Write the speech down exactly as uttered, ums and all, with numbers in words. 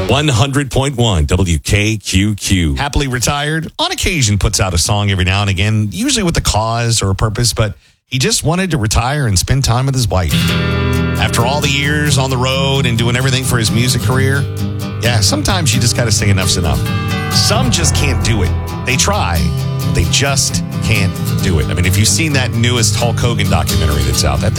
one hundred point one W K Q Q. Happily retired, on occasion puts out a song every now and again, usually with a cause or a purpose, but he just wanted to retire and spend time with his wife. After all the years on the road and doing everything for his music career, yeah, sometimes you just got to say enough's enough. Some just can't do it. They try, but they just can't do it. I mean, if you've seen that newest Hulk Hogan documentary that's out, that thing